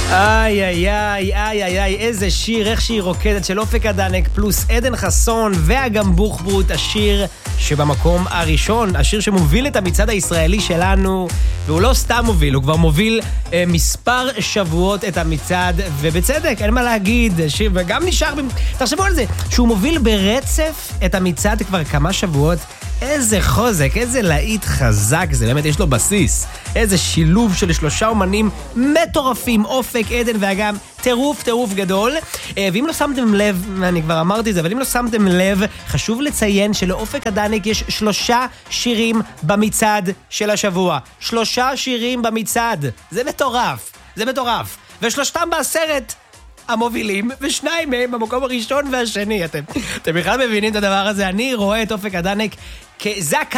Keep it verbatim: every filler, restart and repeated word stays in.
איי איי איי איי איי איי, איזה שיר, איך שהיא רוקדת, של אופק אדנק פלוס עדן חסון ואגם בוחבוט, השיר שבמקום הראשון, השיר שמוביל את המצעד הישראלי שלנו, והוא לא סתם מוביל, הוא כבר מוביל אה, מספר שבועות את המצעד, ובצדק, אין מה להגיד, שיר, וגם נשאר, תחשבו על זה, שהוא מוביל ברצף את המצעד כבר כמה שבועות, איזה חוזק, איזה להיט חזק, זה באמת יש לו בסיס, איזה שילוב של שלושה אומנים מטורפים, אופק, עדן ואגם, טירוף, טירוף גדול. ואם לא שמתם לב, אני כבר אמרתי זה, אבל אם לא שמתם לב, חשוב לציין שלאופק אדנק יש שלושה שירים במצעד של השבוע. שלושה שירים במצעד. זה מטורף, זה מטורף. ושלושתם בעשרת המובילים, ושניים מהם במקום הראשון והשני. אתם, אתם בכלל מבינים את הדבר הזה? אני רואה את אופק אדנק כזה